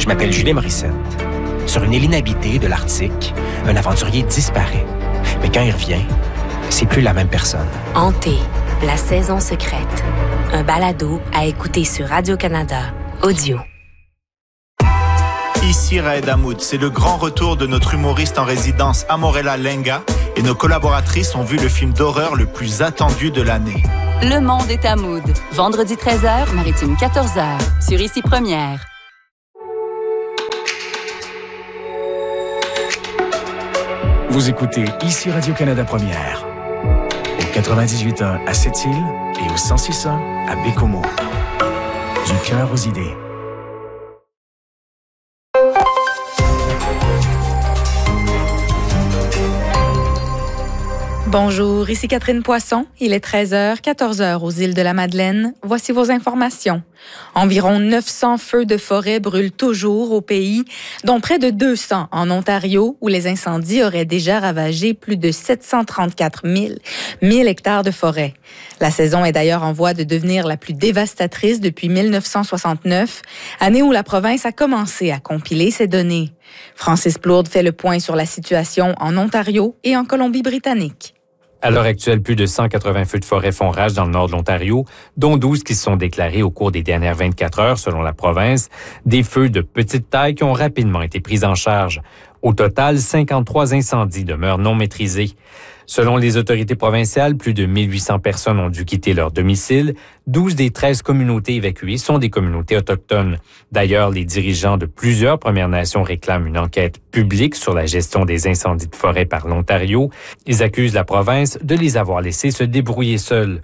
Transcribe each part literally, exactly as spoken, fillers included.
Je m'appelle Julien Morissette. Sur une île inhabitée de l'Arctique, un aventurier disparaît. Mais quand il revient, c'est plus la même personne. Hanté, la saison secrète. Un balado à écouter sur Radio-Canada Audio. Ici Raed Hamoud, c'est le grand retour de notre humoriste en résidence Amorella Lenga et nos collaboratrices ont vu le film d'horreur le plus attendu de l'année. Le monde est Hamoud. Vendredi treize heures, Maritime quatorze heures, sur Ici Première. Vous écoutez Ici Radio-Canada Première, au quatre-vingt-dix-huit point un à Sept-Îles et au cent six point un à Bécomo. Du cœur aux idées. Bonjour, ici Catherine Poisson. Il est treize heures, quatorze heures aux îles de la Madeleine. Voici vos informations. Environ neuf cents feux de forêt brûlent toujours au pays, dont près de deux cents en Ontario, où les incendies auraient déjà ravagé plus de sept cent trente-quatre mille hectares de forêt. La saison est d'ailleurs en voie de devenir la plus dévastatrice depuis mille neuf cent soixante-neuf, année où la province a commencé à compiler ses données. Francis Plourde fait le point sur la situation en Ontario et en Colombie-Britannique. À l'heure actuelle, plus de cent quatre-vingts feux de forêt font rage dans le nord de l'Ontario, dont douze qui se sont déclarés au cours des dernières vingt-quatre heures, selon la province. Des feux de petite taille qui ont rapidement été pris en charge. Au total, cinquante-trois incendies demeurent non maîtrisés. Selon les autorités provinciales, plus de mille huit cents personnes ont dû quitter leur domicile. douze des treize communautés évacuées sont des communautés autochtones. D'ailleurs, les dirigeants de plusieurs Premières Nations réclament une enquête publique sur la gestion des incendies de forêt par l'Ontario. Ils accusent la province de les avoir laissés se débrouiller seuls.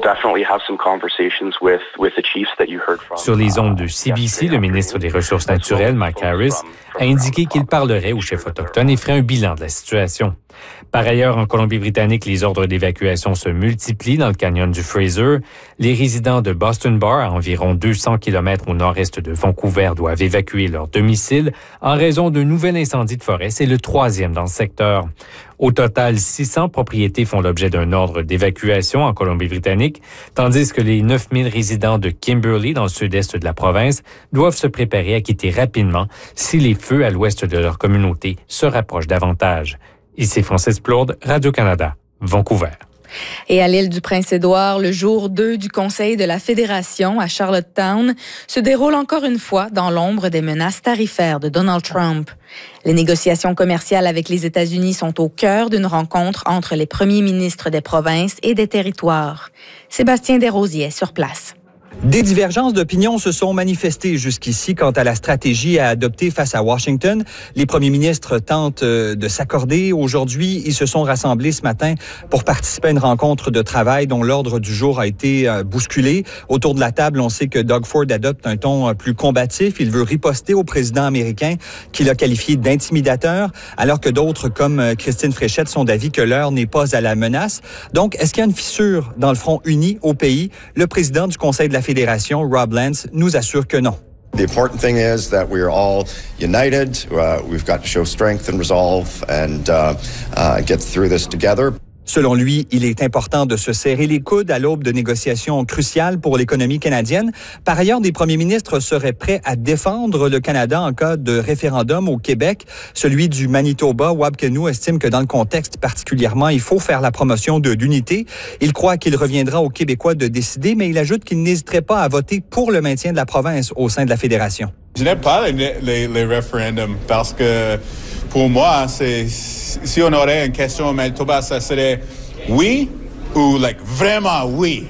Sur les ondes de C B C, le ministre des Ressources naturelles, Mike Harris, a indiqué qu'il parlerait aux chefs autochtones et ferait un bilan de la situation. Par ailleurs, en Colombie-Britannique, les ordres d'évacuation se multiplient dans le canyon du Fraser. Les résidents de Boston Bar, à environ deux cents kilomètres au nord-est de Vancouver, doivent évacuer leur domicile en raison d'un nouvel incendie de forêt. C'est le troisième dans le secteur. Au total, six cents propriétés font l'objet d'un ordre d'évacuation en Colombie-Britannique, tandis que les neuf mille résidents de Kimberley, dans le sud-est de la province, doivent se préparer à quitter rapidement si les feux à l'ouest de leur communauté se rapprochent davantage. Ici Francis Plourde, Radio-Canada, Vancouver. Et à l'île du Prince-Édouard, le jour deux du Conseil de la Fédération à Charlottetown se déroule encore une fois dans l'ombre des menaces tarifaires de Donald Trump. Les négociations commerciales avec les États-Unis sont au cœur d'une rencontre entre les premiers ministres des provinces et des territoires. Sébastien Desrosiers est sur place. Des divergences d'opinion se sont manifestées jusqu'ici quant à la stratégie à adopter face à Washington. Les premiers ministres tentent de s'accorder. Aujourd'hui, ils se sont rassemblés ce matin pour participer à une rencontre de travail dont l'ordre du jour a été bousculé. Autour de la table, on sait que Doug Ford adopte un ton plus combatif. Il veut riposter au président américain qu'il a qualifié d'intimidateur, alors que d'autres, comme Christine Fréchette, sont d'avis que l'heure n'est pas à la menace. Donc, est-ce qu'il y a une fissure dans le front uni au pays? Le président du Conseil de la Fédération, Rob Lance, nous assure que non. The important thing is that we are all united. Uh, we've got to show strength and resolve and uh, uh, get through this together. Selon lui, il est important de se serrer les coudes à l'aube de négociations cruciales pour l'économie canadienne. Par ailleurs, des premiers ministres seraient prêts à défendre le Canada en cas de référendum au Québec. Celui du Manitoba, Wab Kinew, estime que dans le contexte particulièrement, il faut faire la promotion de l'unité. Il croit qu'il reviendra aux Québécois de décider, mais il ajoute qu'il n'hésiterait pas à voter pour le maintien de la province au sein de la Fédération. Je n'aime pas les, les, les référendums parce que pour moi, c'est, si on aurait une question au Manitoba, ça serait oui ou like vraiment oui,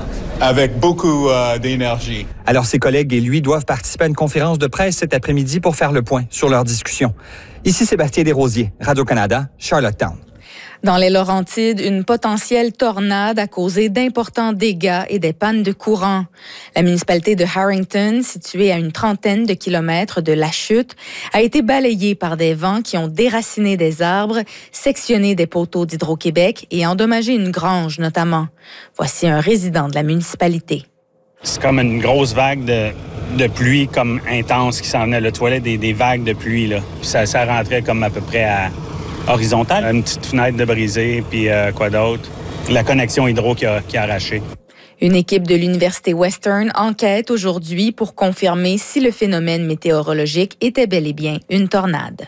avec beaucoup euh, d'énergie. Alors ses collègues et lui doivent participer à une conférence de presse cet après-midi pour faire le point sur leur discussion. Ici Sébastien Desrosiers, Radio-Canada, Charlottetown. Dans les Laurentides, une potentielle tornade a causé d'importants dégâts et des pannes de courant. La municipalité de Harrington, située à une trentaine de kilomètres de la chute, a été balayée par des vents qui ont déraciné des arbres, sectionné des poteaux d'Hydro-Québec et endommagé une grange notamment. Voici un résident de la municipalité. C'est comme une grosse vague de, de pluie comme intense qui s'en venait. Le toilette des, des vagues de pluie, là. Puis ça, ça rentrait comme à peu près à horizontale. Une petite fenêtre de brisée, puis euh, quoi d'autre? La connexion hydro qui a, qui a arraché. Une équipe de l'Université Western enquête aujourd'hui pour confirmer si le phénomène météorologique était bel et bien une tornade.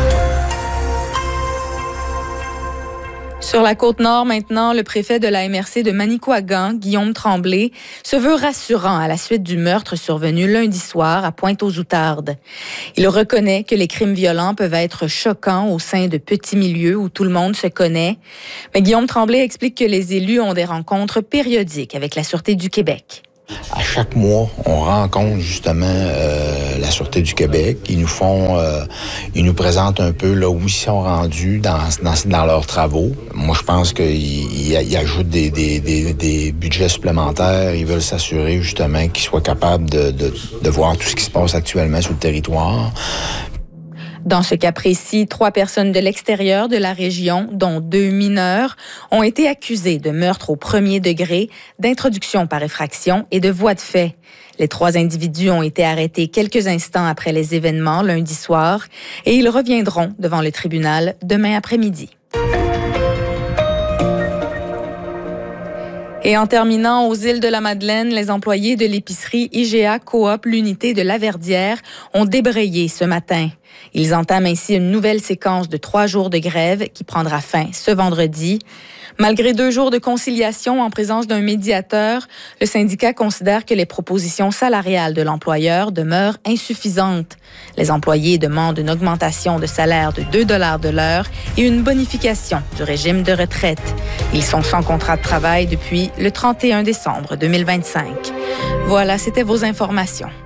Sur la Côte-Nord, maintenant, le préfet de la M R C de Manicouagan, Guillaume Tremblay, se veut rassurant à la suite du meurtre survenu lundi soir à Pointe-aux-Outardes. Il reconnaît que les crimes violents peuvent être choquants au sein de petits milieux où tout le monde se connaît. Mais Guillaume Tremblay explique que les élus ont des rencontres périodiques avec la Sûreté du Québec. À chaque mois, on rencontre justement euh, la Sûreté du Québec. Ils nous font, euh, ils nous présentent un peu là où ils sont rendus dans, dans, dans leurs travaux. Moi, je pense qu'ils ils, ils ajoutent des, des, des, des budgets supplémentaires. Ils veulent s'assurer justement qu'ils soient capables de, de, de voir tout ce qui se passe actuellement sur le territoire. Dans ce cas précis, trois personnes de l'extérieur de la région, dont deux mineurs, ont été accusées de meurtre au premier degré, d'introduction par effraction et de voie de fait. Les trois individus ont été arrêtés quelques instants après les événements lundi soir et ils reviendront devant le tribunal demain après-midi. Et en terminant, aux îles de la Madeleine, les employés de l'épicerie I G A Coop, l'unité de Laverdière, ont débrayé ce matin. Ils entament ainsi une nouvelle séquence de trois jours de grève qui prendra fin ce vendredi. Malgré deux jours de conciliation en présence d'un médiateur, le syndicat considère que les propositions salariales de l'employeur demeurent insuffisantes. Les employés demandent une augmentation de salaire de deux dollars de l'heure et une bonification du régime de retraite. Ils sont sans contrat de travail depuis le trente et un décembre deux mille vingt-cinq. Voilà, c'était vos informations.